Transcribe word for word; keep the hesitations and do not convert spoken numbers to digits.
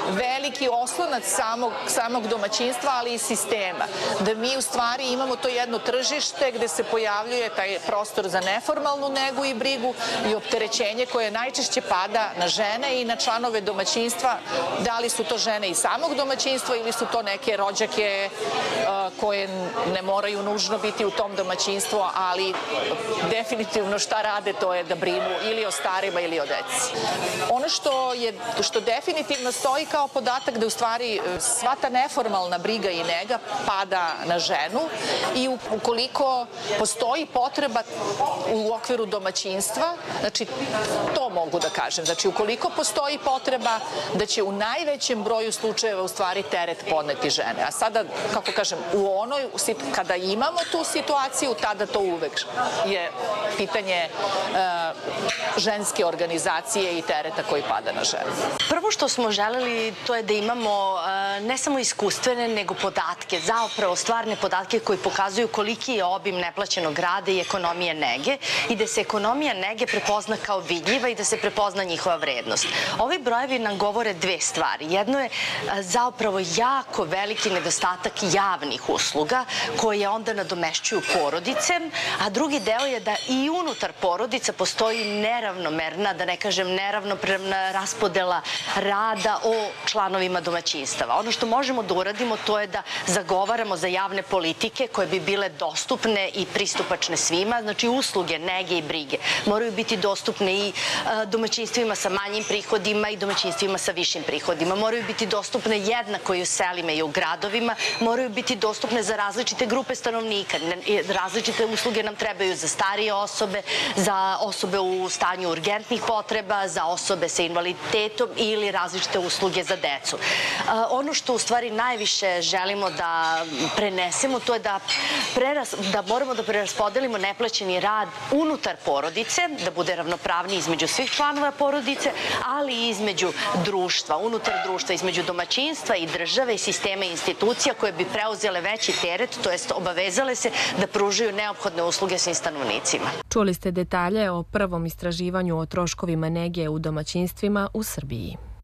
veliki oslonac samog, samog domaćinstva, ali i sistema. Da mi u stvari imamo to jedno tržište gde se pojavljuje taj prostor za neformalnu negu i brigu i opterećenje koje najčešće pada na žene i na članove domaćinstva. Da li su to žene iz samog domaćinstva ili su to neke rođake koje ne moraju nužno biti u tom domaćinstvu, ali definitivno šta rade to je da brinu ili o starima ili o deci. Ono što je, što definitivno stoji kao podatak da u stvari sva ta neformalna briga i nega pada na ženu i ukoliko postoji potreba u okviru domaćinstva, znači to mogu da kažem, znači ukoliko postoji potreba da će u najvećem broju slučajeva u stvari teret podneti žene. A sada, kako kažem, u onoj, kada imamo tu situaciju, tada to uvek je pitanje ženske organizacije i tereta koji pada na žene. Prvo što smo želeli to je da imamo ne samo iskustvene, nego podatke, zapravo stvarne podatke koji pokazuju koliki je obim neplaćenog rada i ekonomije nege i da se ekonomija nege prepozna kao vidljiva i da se prepozna njihova vrednost. Ovi brojevi nam govore dve stvari. Jedno je zapravo jako veliki nedostatak javnih usluga koje onda nadomešćuju porodice, a drugi deo je da i unutar porodica postoji neravnomerna, da ne kažem neravnopravna raspodela rada o članovima domaćinstava. Ono što možemo da uradimo to je da zagovaramo za javne politike koje bi bile dostupne i pristupačne svima, znači usluge, nege i brige. Moraju biti dostupne i domaćinstvima sa manjim prihodima i domaćinstvima sa višim prihodima. Moraju biti dostupne jednako i u selima i u gradovima, moraju biti dostupne za različite grupe stanovnika. Različite usluge nam trebaju za starije osobe, za osobe u stanju urgentnih potreba, za osobe sa invaliditetom ili različite usluge za decu. Ono što u stvari najviše želimo da prenesemo, to je da, preras, da moramo da preraspodelimo neplaćeni rad unutar porodice, da bude ravnopravni između svih članova porodice, ali i između društva, unutar društva, između domaćinstva i države i sistema i institucija koje bi preuzele veći teret, to jest obavezale se da pružaju neophodne usluge svim stanovnicima. Čuli ste detalje o prvom istraživanju o troškovima nege u domaćinstvima u Srbiji.